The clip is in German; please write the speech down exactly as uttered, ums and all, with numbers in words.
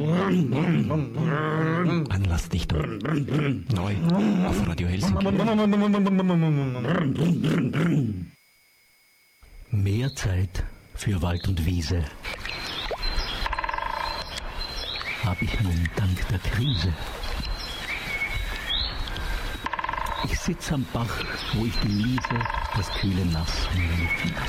Anlassdichtung. Neu auf Radio Helsinki. Mehr Zeit für Wald und Wiese habe ich nun dank der Krise. Ich sitz am Bach, wo ich genieße das kühle Nass an meinen Füßen.